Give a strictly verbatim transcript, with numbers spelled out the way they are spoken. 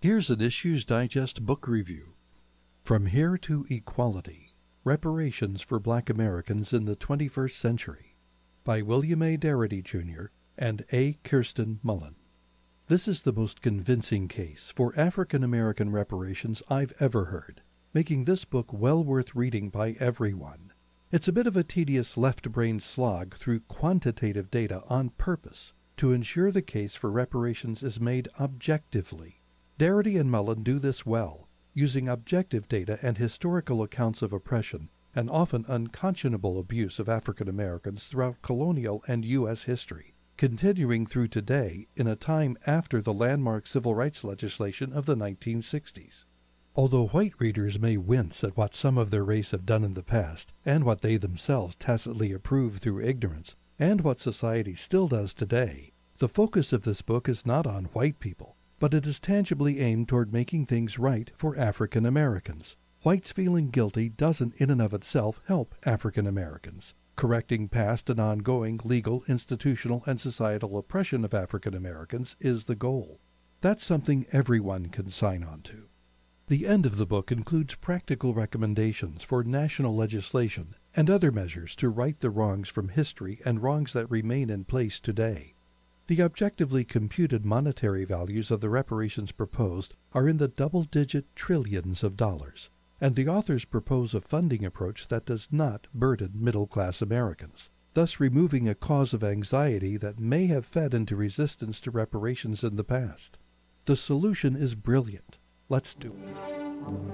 Here's an Issues Digest book review. From Here to Equality, Reparations for Black Americans in the twenty-first Century, by William A. Darity, Junior and A. Kirsten Mullen. This is the most convincing case for African American reparations I've ever heard, making this book well worth reading by everyone. It's a bit of a tedious left-brain slog through quantitative data on purpose to ensure the case for reparations is made objectively. Darity and Mullen do this well, using objective data and historical accounts of oppression and often unconscionable abuse of African Americans throughout colonial and U S history, continuing through today in a time after the landmark civil rights legislation of the nineteen sixties. Although white readers may wince at what some of their race have done in the past, and what they themselves tacitly approve through ignorance, and what society still does today, the focus of this book is not on white people, but it is tangibly aimed toward making things right for African Americans. Whites feeling guilty doesn't in and of itself help African Americans. Correcting past and ongoing legal, institutional, and societal oppression of African Americans is the goal. That's something everyone can sign on to. The end of the book includes practical recommendations for national legislation and other measures to right the wrongs from history and wrongs that remain in place today. The objectively computed monetary values of the reparations proposed are in the double-digit trillions of dollars, and the authors propose a funding approach that does not burden middle-class Americans, thus removing a cause of anxiety that may have fed into resistance to reparations in the past. The solution is brilliant. Let's do it.